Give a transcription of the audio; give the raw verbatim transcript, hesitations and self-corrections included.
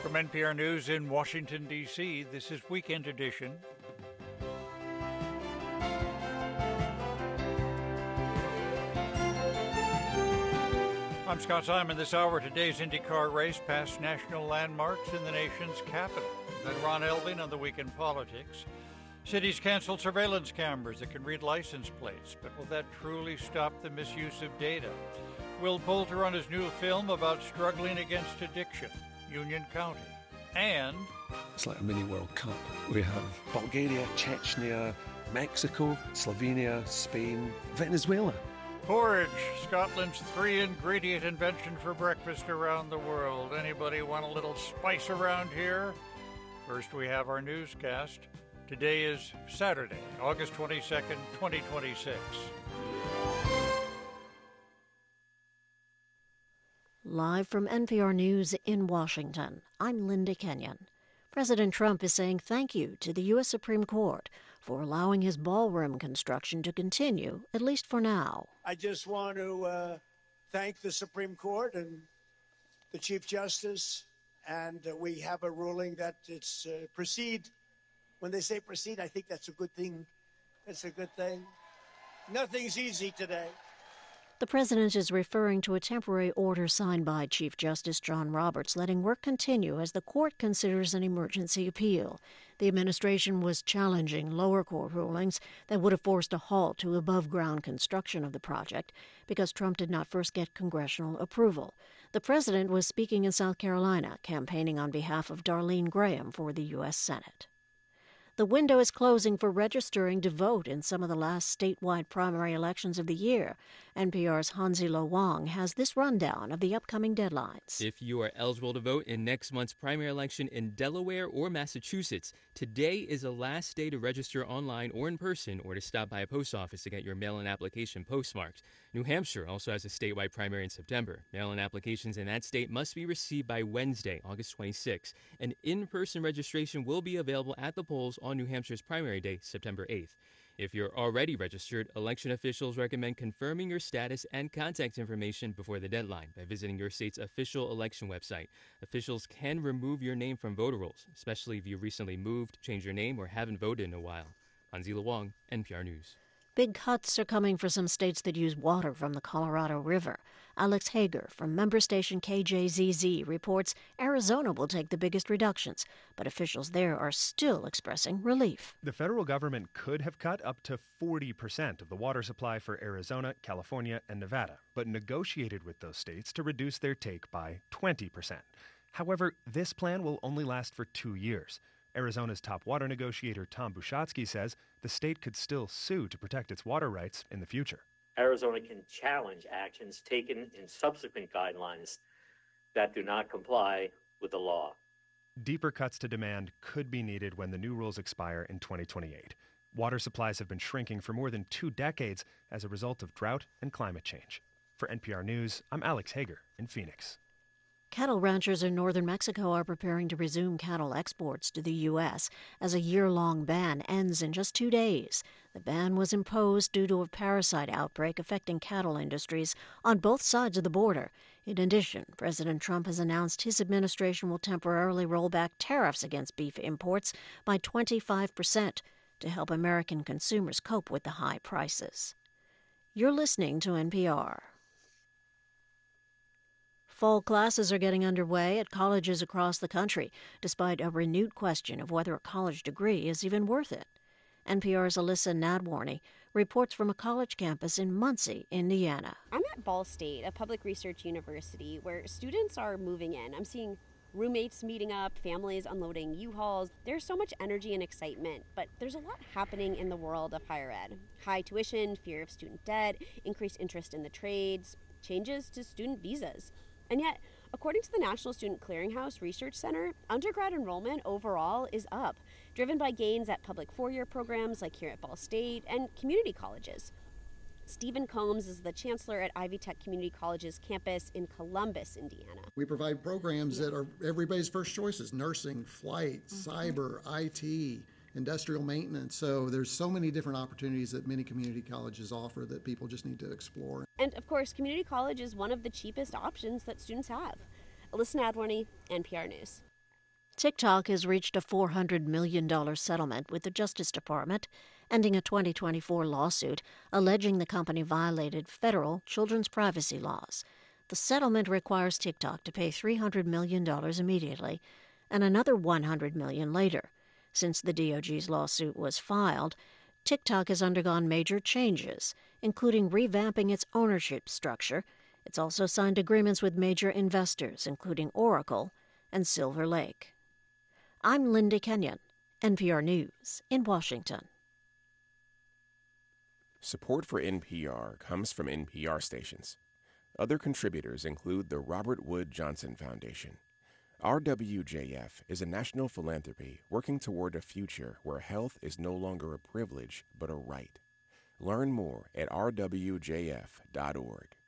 From N P R News in Washington, D C, this is Weekend Edition. I'm Scott Simon. This hour, today's IndyCar race past national landmarks in the nation's capital. Then Ron Elving on the Weekend Politics. Cities cancel surveillance cameras that can read license plates, but will that truly stop the misuse of data? Will Poulter on his new film about struggling against addiction, Union County. And it's like a mini World Cup. We have Bulgaria, Chechnya, Mexico, Slovenia, Spain, Venezuela. Porridge, Scotland's three-ingredient invention for breakfast around the world. Anybody want a little spice around here? First, we have our newscast. Today is Saturday, August twenty-second, twenty twenty-six. Live from N P R News in Washington, I'm Linda Kenyon. President Trump is saying thank you to the U S Supreme Court for allowing his ballroom construction to continue, at least for now. I just want to uh, thank the Supreme Court and the Chief Justice, and uh, we have a ruling that it's uh, proceed. When they say proceed, I think that's a good thing. That's a good thing. Nothing's easy today. The president is referring to a temporary order signed by Chief Justice John Roberts letting work continue as the court considers an emergency appeal. The administration was challenging lower court rulings that would have forced a halt to above-ground construction of the project because Trump did not first get congressional approval. The president was speaking in South Carolina, campaigning on behalf of Darlene Graham for the U S Senate. The window is closing for registering to vote in some of the last statewide primary elections of the year. N P R's Hansi Lo Wang has this rundown of the upcoming deadlines. If you are eligible to vote in next month's primary election in Delaware or Massachusetts, today is the last day to register online or in person or to stop by a post office to get your mail-in application postmarked. New Hampshire also has a statewide primary in September. Mail-in applications in that state must be received by Wednesday, August twenty-sixth. An in-person registration will be available at the polls on New Hampshire's primary day, September eighth. If you're already registered, election officials recommend confirming your status and contact information before the deadline by visiting your state's official election website. Officials can remove your name from voter rolls, especially if you recently moved, changed your name, or haven't voted in a while. Hansi Lo Wang, N P R News. Big cuts are coming for some states that use water from the Colorado River. Alex Hager from member station K J Z Z reports Arizona will take the biggest reductions, but officials there are still expressing relief. The federal government could have cut up to forty percent of the water supply for Arizona, California, and Nevada, but negotiated with those states to reduce their take by twenty percent. However, this plan will only last for two years. Arizona's top water negotiator Tom Bushatsky says the state could still sue to protect its water rights in the future. Arizona can challenge actions taken in subsequent guidelines that do not comply with the law. Deeper cuts to demand could be needed when the new rules expire in twenty twenty-eight. Water supplies have been shrinking for more than two decades as a result of drought and climate change. For N P R News, I'm Alex Hager in Phoenix. Cattle ranchers in northern Mexico are preparing to resume cattle exports to the U S as a year-long ban ends in just two days. The ban was imposed due to a parasite outbreak affecting cattle industries on both sides of the border. In addition, President Trump has announced his administration will temporarily roll back tariffs against beef imports by twenty-five percent to help American consumers cope with the high prices. You're listening to N P R. Fall classes are getting underway at colleges across the country, despite a renewed question of whether a college degree is even worth it. N P R's Alyssa Nadworny reports from a college campus in Muncie, Indiana. I'm at Ball State, a public research university, where students are moving in. I'm seeing roommates meeting up, families unloading U-Hauls. There's so much energy and excitement, but there's a lot happening in the world of higher ed. High tuition, fear of student debt, increased interest in the trades, changes to student visas. And yet, according to the National Student Clearinghouse Research Center, undergrad enrollment overall is up, driven by gains at public four-year programs like here at Ball State and community colleges. Stephen Combs is the chancellor at Ivy Tech Community College's campus in Columbus, Indiana. We provide programs that are everybody's first choices: nursing, flight, cyber, I T, industrial maintenance. So there's so many different opportunities that many community colleges offer that people just need to explore. And of course, community college is one of the cheapest options that students have. Alyssa Nadworny, N P R News. TikTok has reached a four hundred million dollars settlement with the Justice Department, ending a twenty twenty-four lawsuit alleging the company violated federal children's privacy laws. The settlement requires TikTok to pay three hundred million dollars immediately and another one hundred million dollars later. Since the D O J's lawsuit was filed, TikTok has undergone major changes, including revamping its ownership structure. It's also signed agreements with major investors, including Oracle and Silver Lake. I'm Linda Kenyon, N P R News in Washington. Support for N P R comes from N P R stations. Other contributors include the Robert Wood Johnson Foundation. R W J F is a national philanthropy working toward a future where health is no longer a privilege but a right. Learn more at r w j f dot org.